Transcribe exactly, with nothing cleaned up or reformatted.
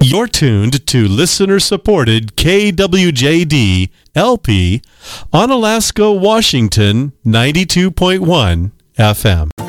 You're tuned to listener-supported K W J D L P on Alaska, Washington, ninety-two point one F M.